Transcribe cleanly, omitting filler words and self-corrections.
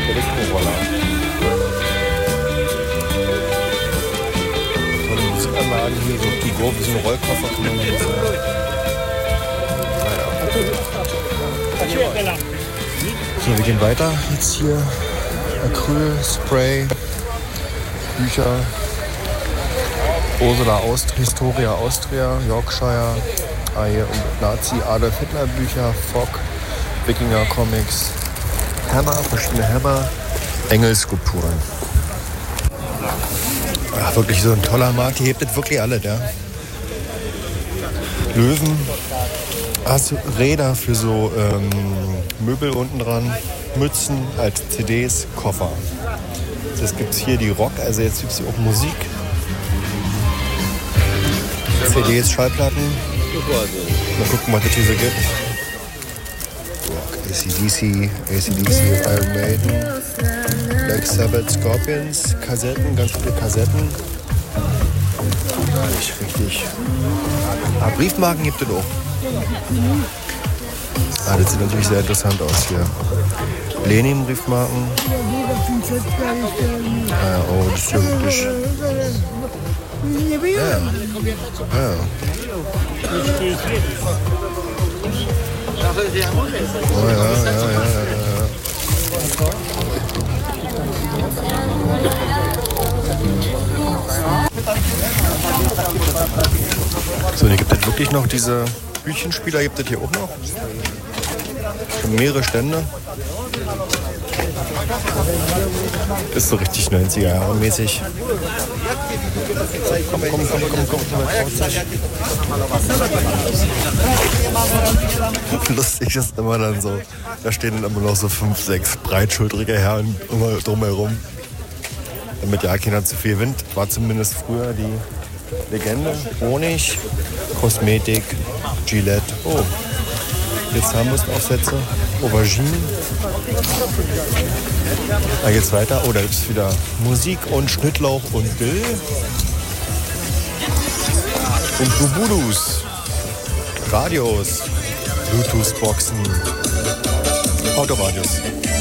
Elektroroller. Tolle Musikanlagen hier, so Pigot, wie so ein Rollkoffer kann man nicht sagen. Naja. So, wir gehen weiter. Jetzt hier Acryl, Spray, Bücher. Ursula Historia Austria, Yorkshire, und Nazi Adolf Hitler Bücher, Fock, Wikinger Comics, Hammer, verschiedene Hammer, Engelskulpturen. Ja, wirklich so ein toller Markt, hier hebt das wirklich alle, ja. Löwen, Räder für so Möbel unten dran, Mützen als CDs, Koffer. Das gibt's hier die Rock, also jetzt gibt es hier auch Musik. CDs, Schallplatten. Mal gucken, was das hier so gibt. Rock, AC/DC, Iron Maiden, Black Sabbath, Scorpions, Kassetten, ganz viele Kassetten. Richtig. Briefmarken gibt es auch. Das sieht natürlich sehr interessant aus hier. Lenin-Briefmarken. Oh, das ist ja wirklich... Ja. Oh ja. So, hier gibt es wirklich noch diese Büchenspieler, gibt es hier auch noch. Schon mehrere Stände. Ist so richtig 90er-Jahre-mäßig. Komm. Lustig ist immer dann so, da stehen dann immer noch so 5, 6 breitschultrige Herren immer drumherum. Damit ja keiner zu viel Wind. War zumindest früher die Legende. Honig, Kosmetik, Gillette. Oh, jetzt Zahnbürstenaufsätze, Auberginen. Da geht's weiter. Oh, da gibt es wieder Musik und Schnittlauch und Dill. Und Bubudus, Radios, Bluetooth-Boxen, Autoradios.